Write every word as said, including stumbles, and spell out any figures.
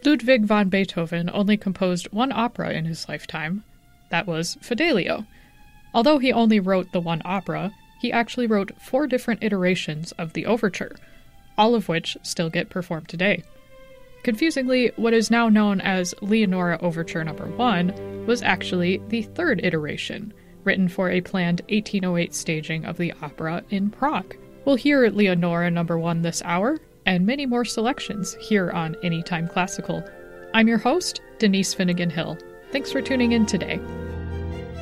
Ludwig van Beethoven only composed one opera in his lifetime. That was Fidelio. Although he only wrote the one opera, he actually wrote four different iterations of the overture, all of which still get performed today. Confusingly, what is now known as Leonora Overture Number one was actually the third iteration, written for a planned eighteen oh eight staging of the opera in Prague. We'll hear Leonora Number one this hour, and many more selections here on Anytime Classical. I'm your host, Denise Finnegan Hill. Thanks for tuning in today.